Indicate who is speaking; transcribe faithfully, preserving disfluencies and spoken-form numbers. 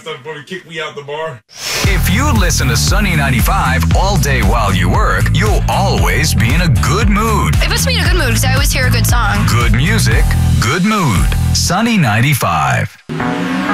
Speaker 1: last time before we kicked me out the bar.
Speaker 2: If you listen to Sunny ninety-five all day while you work, you'll always be in a good mood.
Speaker 3: It puts me in a good mood because I always hear a good song.
Speaker 2: Good music, good mood. Sunny ninety-five.